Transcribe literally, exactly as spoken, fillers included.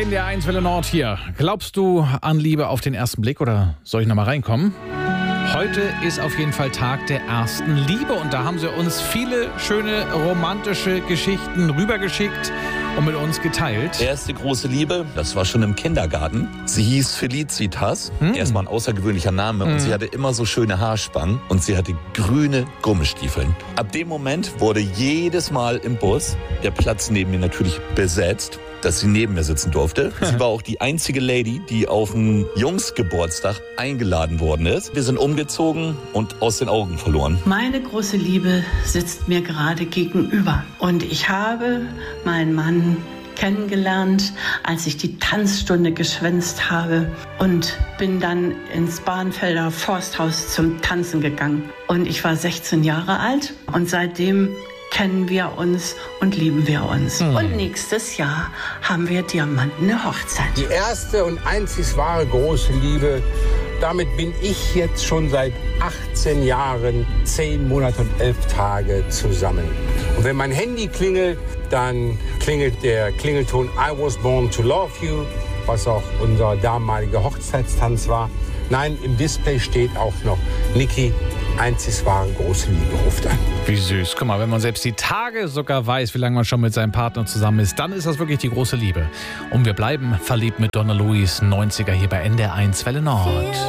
N D R eins Welle Nord hier. Glaubst du an Liebe auf den ersten Blick oder soll ich noch mal reinkommen? Heute ist auf jeden Fall Tag der ersten Liebe und da haben sie uns viele schöne romantische Geschichten rübergeschickt und mit uns geteilt. Erste große Liebe, das war schon im Kindergarten. Sie hieß Felicitas, hm. erstmal ein außergewöhnlicher Name hm. und sie hatte immer so schöne Haarspangen und sie hatte grüne Gummistiefeln. Ab dem Moment wurde jedes Mal im Bus der Platz neben mir natürlich besetzt, dass sie neben mir sitzen durfte. Sie war auch die einzige Lady, die auf einen Jungsgeburtstag eingeladen worden ist. Wir sind umgezogen und aus den Augen verloren. Meine große Liebe sitzt mir gerade gegenüber. Und ich habe meinen Mann kennengelernt, als ich die Tanzstunde geschwänzt habe und bin dann ins Bahnfelder Forsthaus zum Tanzen gegangen. Und ich war sechzehn Jahre alt und seitdem kennen wir uns und lieben wir uns. Hm. Und nächstes Jahr haben wir diamantene Hochzeit. Die erste und einzig wahre große Liebe, damit bin ich jetzt schon seit achtzehn Jahren, zehn Monate und elf Tage zusammen. Und wenn mein Handy klingelt, dann klingelt der Klingelton I was born to love you, was auch unser damaliger Hochzeitstanz war. Nein, im Display steht auch noch Niki, einzig wahre große Liebe ruft an. Wie süß. Guck mal, wenn man selbst die Tage sogar weiß, wie lange man schon mit seinem Partner zusammen ist, dann ist das wirklich die große Liebe. Und wir bleiben verliebt mit Donna Louise, neunziger hier bei N D R eins Welle Nord.